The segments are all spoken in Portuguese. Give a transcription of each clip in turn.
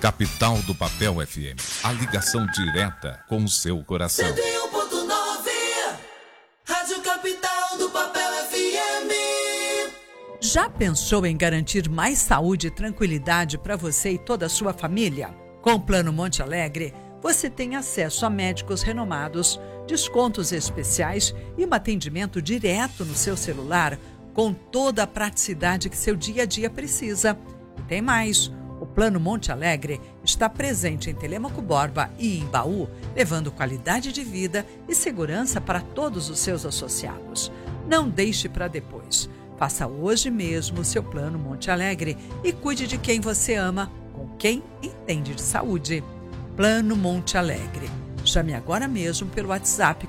Capital do Papel FM. A ligação direta com o seu coração. 101.9 Rádio Capital do Papel FM. Já pensou em garantir mais saúde e tranquilidade para você e toda a sua família? Com o Plano Monte Alegre, você tem acesso a médicos renomados, descontos especiais e um atendimento direto no seu celular, com toda a praticidade que seu dia a dia precisa. E tem mais. O Plano Monte Alegre está presente em Telêmaco Borba e em Baú, levando qualidade de vida e segurança para todos os seus associados. Não deixe para depois. Faça hoje mesmo o seu Plano Monte Alegre e cuide de quem você ama, com quem entende de saúde. Plano Monte Alegre. Chame agora mesmo pelo WhatsApp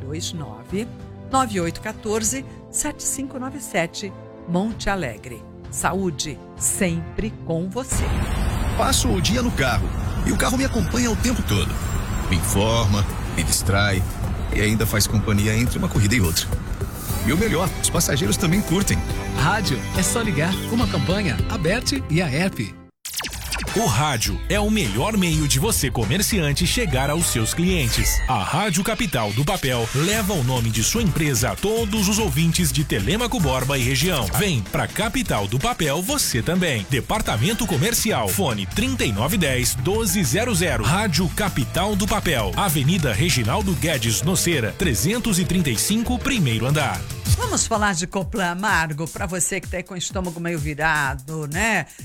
429-9814-7597. Monte Alegre. Saúde sempre com você. Passo o dia no carro e o carro me acompanha o tempo todo. Me informa, me distrai e ainda faz companhia entre uma corrida e outra. E o melhor, os passageiros também curtem. Rádio é só ligar com uma campanha, a BERT e a app. O rádio é o melhor meio de você, comerciante, chegar aos seus clientes. A Rádio Capital do Papel leva o nome de sua empresa a todos os ouvintes de Telêmaco Borba e região. Vem pra Capital do Papel você também. Departamento Comercial, fone 3910-1200. Rádio Capital do Papel, Avenida Reginaldo Guedes Noceira, 335, primeiro andar. Vamos falar de Coplan Amargo para você que está com o estômago meio virado, né?